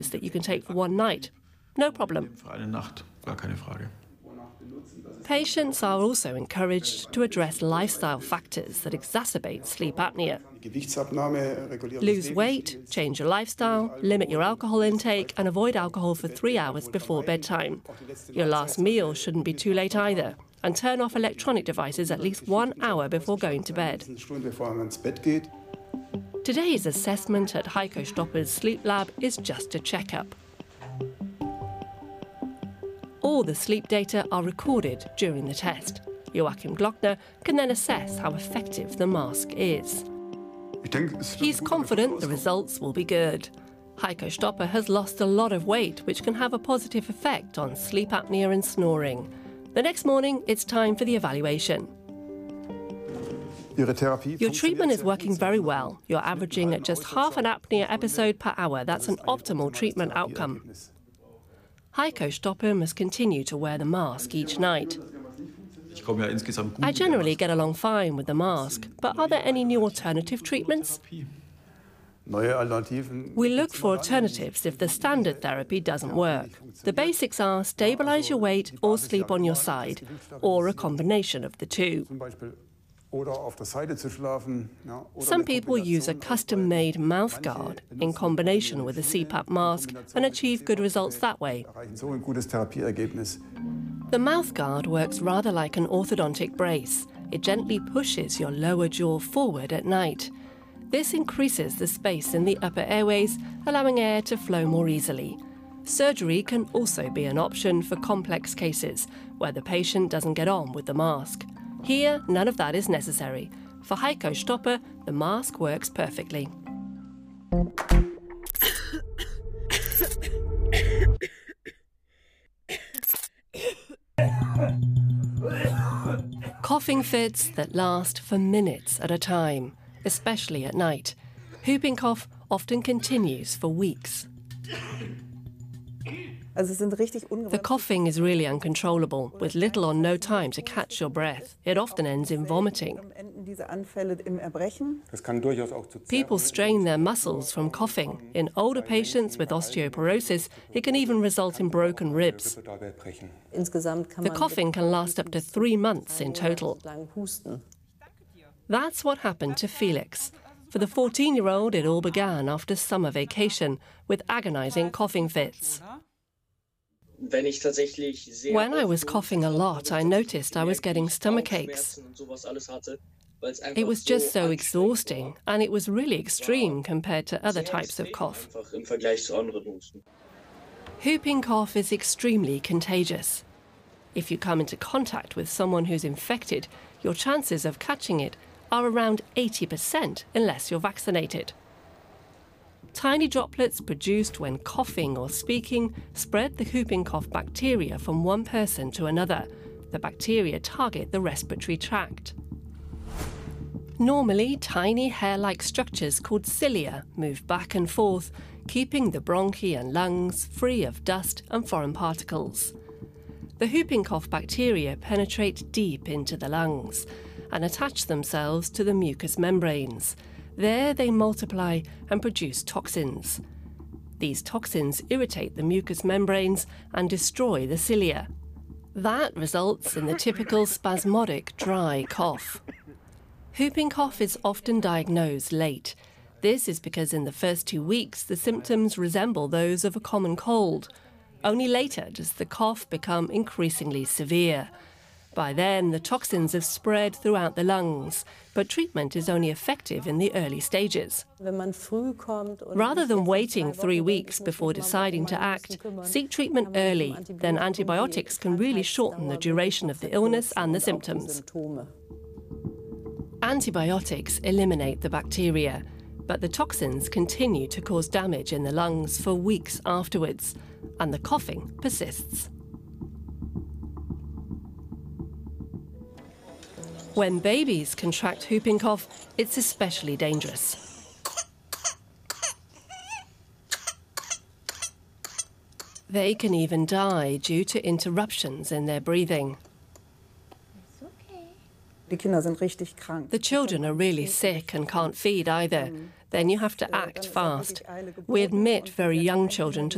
that you can take for one night. No problem. Für eine Nacht, gar keine Frage. Patients are also encouraged to address lifestyle factors that exacerbate sleep apnea. Lose weight, change your lifestyle, limit your alcohol intake, and avoid alcohol for 3 hours before bedtime. Your last meal shouldn't be too late either, and turn off electronic devices at least 1 hour before going to bed. Today's assessment at Heiko Stopper's sleep lab is just a checkup. All the sleep data are recorded during the test. Joachim Glockner can then assess how effective the mask is. He's confident the results will be good. Heiko Stopper has lost a lot of weight, which can have a positive effect on sleep apnea and snoring. The next morning, it's time for the evaluation. Your treatment is working very well. You're averaging at just half an apnea episode per hour. That's an optimal treatment outcome. Heiko Stopper must continue to wear the mask each night. I generally get along fine with the mask, but are there any new alternative treatments? We look for alternatives if the standard therapy doesn't work. The basics are stabilize your weight or sleep on your side, or a combination of the two. Some people use a custom-made mouth guard in combination with a CPAP mask and achieve good results that way. The mouth guard works rather like an orthodontic brace. It gently pushes your lower jaw forward at night. This increases the space in the upper airways, allowing air to flow more easily. Surgery can also be an option for complex cases where the patient doesn't get on with the mask. Here, none of that is necessary. For Heiko Stopper, the mask works perfectly. Coughing fits that last for minutes at a time, especially at night. Whooping cough often continues for weeks. The coughing is really uncontrollable, with little or no time to catch your breath. It often ends in vomiting. People strain their muscles from coughing. In older patients with osteoporosis, it can even result in broken ribs. The coughing can last up to 3 months in total. That's what happened to Felix. For the 14-year-old, it all began after summer vacation with agonizing coughing fits. When I was coughing a lot, I noticed I was getting stomach aches. It was just so exhausting, and it was really extreme compared to other types of cough. Whooping cough is extremely contagious. If you come into contact with someone who's infected, your chances of catching it are around 80% unless you're vaccinated. Tiny droplets produced when coughing or speaking spread the whooping cough bacteria from one person to another. The bacteria target the respiratory tract. Normally, tiny hair-like structures called cilia move back and forth, keeping the bronchi and lungs free of dust and foreign particles. The whooping cough bacteria penetrate deep into the lungs and attach themselves to the mucous membranes. There they multiply and produce toxins. These toxins irritate the mucous membranes and destroy the cilia. That results in the typical spasmodic, dry cough. Whooping cough is often diagnosed late. This is because in the first 2 weeks, the symptoms resemble those of a common cold. Only later does the cough become increasingly severe. By then, the toxins have spread throughout the lungs, but treatment is only effective in the early stages. Rather than waiting 3 weeks before deciding to act, seek treatment early. Then antibiotics can really shorten the duration of the illness and the symptoms. Antibiotics eliminate the bacteria, but the toxins continue to cause damage in the lungs for weeks afterwards, and the coughing persists. When babies contract whooping cough, it's especially dangerous. They can even die due to interruptions in their breathing. The children are really sick and can't feed either. Then you have to act fast. We admit very young children to